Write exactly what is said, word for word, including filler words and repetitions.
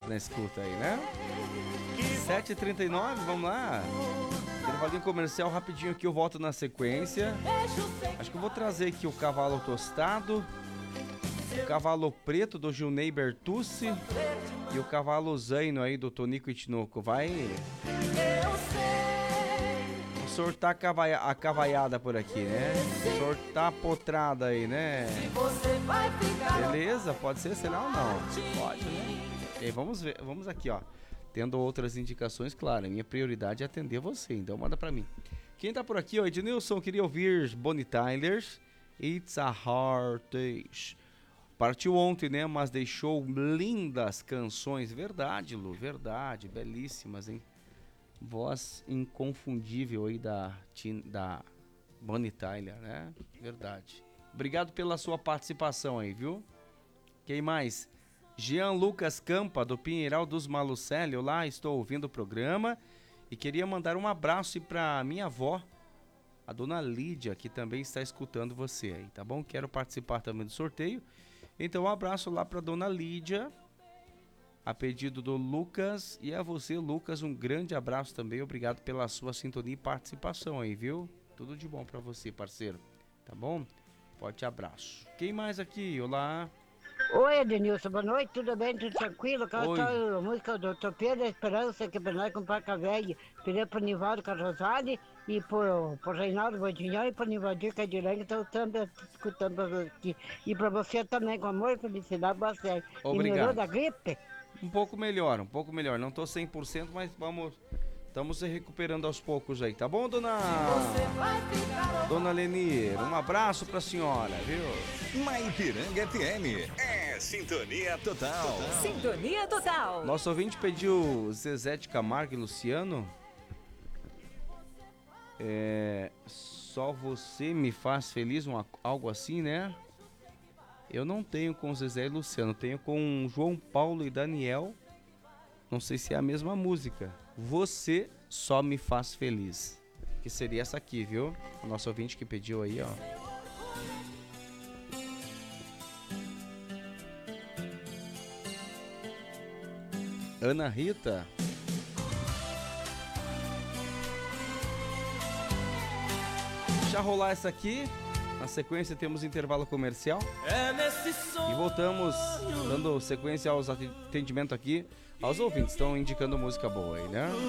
na escuta aí, né? sete e trinta e nove, vamos lá. Intervalinho comercial rapidinho aqui, eu volto na sequência. Acho que eu vou trazer aqui o Cavalo Tostado, o Cavalo Preto do Gilney Bertucci e o Cavalo Zaino aí do Tonico Itinoco. Vai sortar a, cavaia, a cavaiada por aqui, né? Sortar a potrada aí, né? Beleza? Pode ser, será ou não? Pode, né? E aí, vamos ver, vamos aqui, ó. Tendo outras indicações, claro, a minha prioridade é atender você, então manda pra mim. Quem tá por aqui, ó, Ednilson, queria ouvir Bonnie Tyler, It's a Hard Day. Partiu ontem, né, mas deixou lindas canções, verdade, Lu, verdade, belíssimas, hein? Voz inconfundível aí da, da Bonnie Tyler, né? Verdade. Obrigado pela sua participação aí, viu? Quem mais? Jean Lucas Campa, do Pinheiral dos Malucelli. Olá, estou ouvindo o programa e queria mandar um abraço para minha avó, a dona Lídia, que também está escutando você aí, tá bom? Quero participar também do sorteio. Então, um abraço lá para dona Lídia, a pedido do Lucas. E a você, Lucas, um grande abraço também. Obrigado pela sua sintonia e participação aí, viu? Tudo de bom para você, parceiro. Tá bom? Forte abraço. Quem mais aqui? Olá. Oi, Edenilson, boa noite, tudo bem, tudo tranquilo? Canta a música do Utopia da Esperança, que é nós com Paca Velha, pediu pro Nivaldo Carrosali e pro, pro Reinaldo Bodinhão e pro Nivaldir Cadirangue, que estão também escutando aqui. E pra você também, com amor e felicidade, boa sorte. Obrigado. E melhorou da gripe? Um pouco melhor, um pouco melhor, não tô cem por cento, mas vamos... Estamos se recuperando aos poucos aí, tá bom, dona... Dona Lenir, um abraço pra senhora, viu? Maipiranga F M, é Sintonia Total. Sintonia Total. Nosso ouvinte pediu Zezé de Camargo e Luciano. É... Só você me faz feliz, uma, algo assim, né? Eu não tenho com Zezé e Luciano, tenho com João Paulo e Daniel. Não sei se é a mesma música. Você só me faz feliz. Que seria essa aqui, viu? O nosso ouvinte que pediu aí, ó. Ana Rita. Deixa rolar essa aqui. Na sequência temos intervalo comercial. E voltamos dando sequência aos atendimentos aqui. Aos ouvintes, estão indicando música boa aí, né?